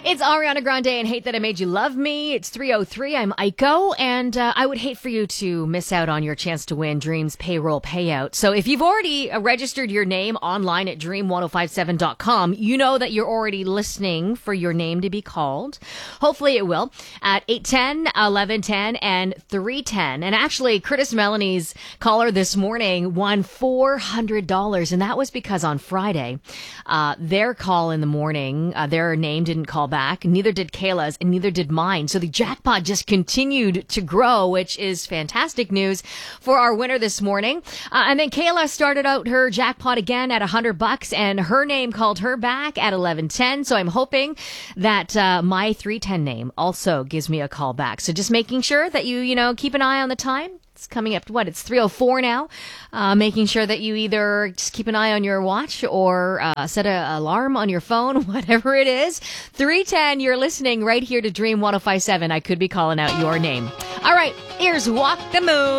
It's Ariana Grande and Hate That I Made You Love Me. It's 3:03. I'm Aiko, and I would hate for you to miss out on your chance to win Dream's payroll payout. So if you've already registered your name online at dream1057.com, you know that you're already listening for your name to be called. Hopefully it will at 8:10, 11:10, and 3:10. And actually, Curtis Melanie's caller this morning won $400, and that was because on Friday, their call in the morning, their name didn't call back, neither did Kayla's, and neither did mine. So the jackpot just continued to grow, which is fantastic news for our winner this morning. And then Kayla started out her jackpot again at $100, and her name called her back at 11:10. So I'm hoping that my 310 name also gives me a call back. So just making sure that you keep an eye on the time. It's coming up to it's 3:04 now. Making sure that you either just keep an eye on your watch or set an alarm on your phone, whatever it is. 3:10, you're listening right here to Dream 105.7. I could be calling out your name. All right, here's Walk the Moon.